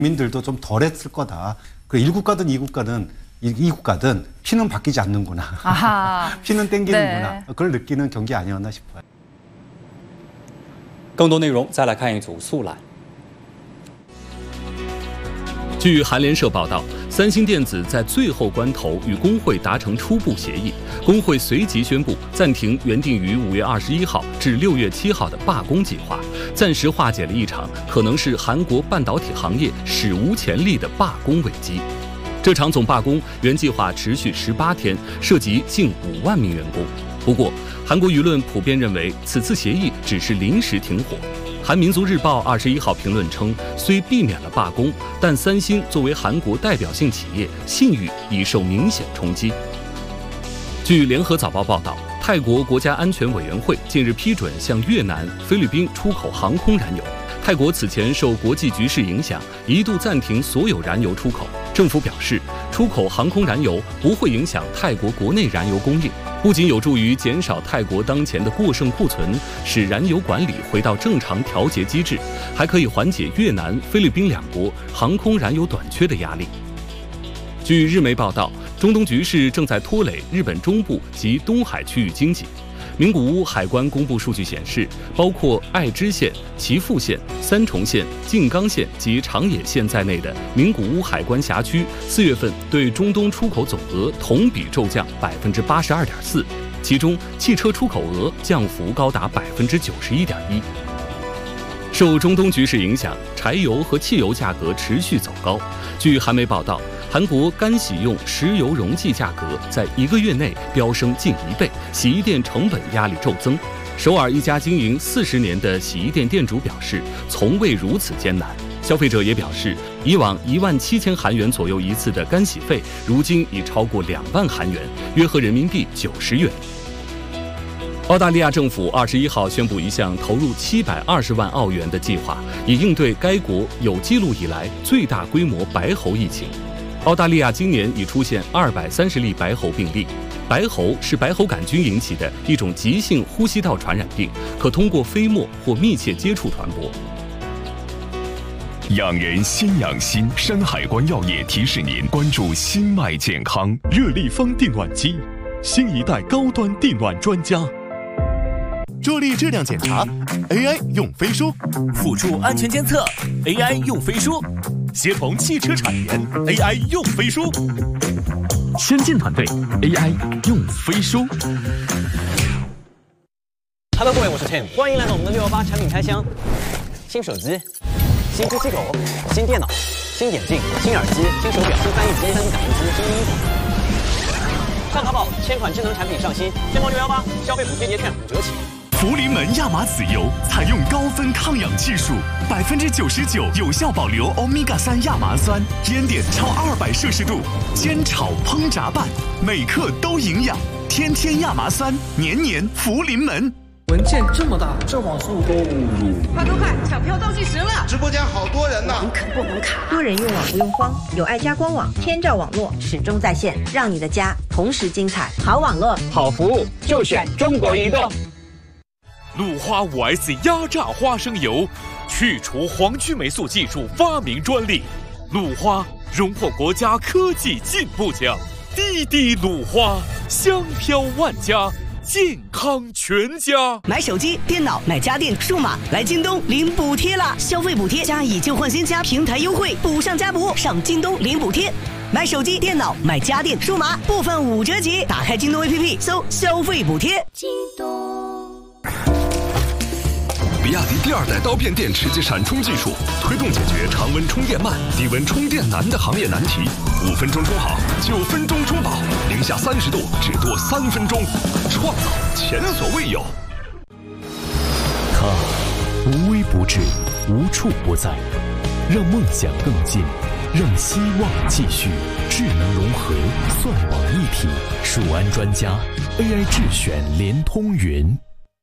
국민들도 좀 덜했을 거다. 그 1국가든 2국가든 이 국가든 피는 바뀌지 않는구나. 아하. 피는 땡기는구나. 네. 그걸 느끼는 경기 아니었나 싶어요. 更多内容再来看一组速览。 据韩联社报道，三星电子在最后关头与工会达成初步协议，工会随即宣布暂停原定于5月21号至6月7号的罢工计划，暂时化解了一场可能是韩国半导体行业史无前例的罢工危机。这场总罢工原计划持续18天，涉及近5万名员工。不过，韩国舆论普遍认为此次协议只是临时停火。韩民族日报21号评论称，虽避免了罢工，但三星作为韩国代表性企业，信誉已受明显冲击。据联合早报报道，泰国国家安全委员会近日批准向越南、菲律宾出口航空燃油。泰国此前受国际局势影响，一度暂停所有燃油出口。政府表示，出口航空燃油不会影响泰国国内燃油供应，不仅有助于减少泰国当前的过剩库存，使燃油管理回到正常调节机制，还可以缓解越南、菲律宾两国航空燃油短缺的压力。据日媒报道，中东局势正在拖累日本中部及东海区域经济。名古屋海关公布数据显示，包括爱知县、岐阜县、三重县、静冈县及长野县在内的名古屋海关辖区，4月份对中东出口总额同比骤降82.4%，其中汽车出口额降幅高达91.1%。受中东局势影响，柴油和汽油价格持续走高。据韩媒报道，韩国干洗用石油溶剂价格在1个月内飙升近1倍，洗衣店成本压力骤增。首尔一家经营40年的洗衣店店主表示，从未如此艰难。消费者也表示，以往17000韩元左右一次的干洗费，如今已超过2万韩元，约合人民币90元。澳大利亚政府21号宣布一项投入720万澳元的计划，以应对该国有记录以来最大规模白喉疫情。澳大利亚今年已出现230例白喉病例。白喉是白喉杆菌引起的一种急性呼吸道传染病，可通过飞沫或密切接触传播。 养人先养心，山海关药业提示您关注心脉健康。 热力方电暖机，新一代高端电暖专家。助力质量检查 ，AI 用飞书； 辅助安全监测 ，AI 用飞书； 协同汽车产业 ，AI 用飞书； 先进团队 ，AI 用飞书。 Hello， 各位，我是 Tim， 欢迎来到我们的618产品开箱。新手机、新呼吸口、新电脑、新眼镜、新耳机、新手表、新翻译机、3D 打印机、新衣服。上淘宝，1000款智能产品上新，天猫618消费补贴叠券5折起。 福临门亚麻籽油采用高分抗氧技术，99%有效保留欧米伽3亚麻酸，烟点超200摄氏度，煎炒烹炸拌，每克都营养，天天亚麻酸，年年福临门。 文件这么大，这网速够不？ 快，抢票倒计时了！ 直播间好多人呢， 网可不能卡。 多人用网不用慌，有爱家官网，天照网络始终在线，让你的家同时精彩。好网络， 好服务，就选中国移动。 鲁花5S 压榨花生油，去除黄曲霉素技术发明专利，鲁花荣获国家科技进步奖。滴滴鲁花，香飘万家，健康全家。 买手机、电脑、买家电、数码，来京东领补贴啦！消费补贴加以旧换新加平台优惠，补上加补，上京东领补贴。买手机、电脑、买家电、数码，部分5折起。打开京东 APP， 搜消费补贴。 京东。比亚迪第2代刀片电池及闪充技术，推动解决常温充电慢、低温充电难的行业难题。5分钟充好，9分钟充饱，零下30度只多3分钟，创造前所未有。 它无微不至，无处不在，让梦想更近，让希望继续。智能融合，算网一体，数安专家 AI 智选联通云。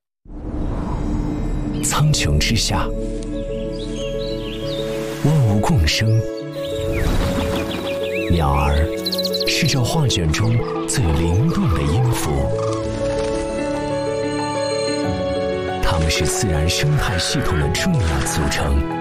苍穹之下，万物共生。鸟儿是这画卷中最灵动的音符，它们是自然生态系统的重要组成。